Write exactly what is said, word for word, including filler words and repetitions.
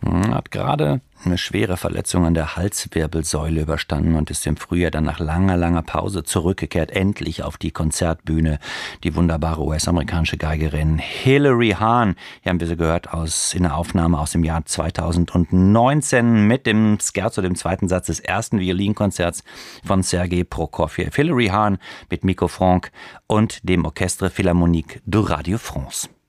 Hat gerade eine schwere Verletzung an der Halswirbelsäule überstanden und ist im Frühjahr dann nach langer, langer Pause zurückgekehrt, endlich auf die Konzertbühne. Die wunderbare U S-amerikanische Geigerin Hilary Hahn, hier haben wir sie gehört aus, in einer Aufnahme aus dem Jahr zweitausendneunzehn mit dem Scherzo, dem zweiten Satz des ersten Violinkonzerts von Sergei Prokofjew. Hilary Hahn mit Miko Franck und dem Orchestre Philharmonique de Radio France.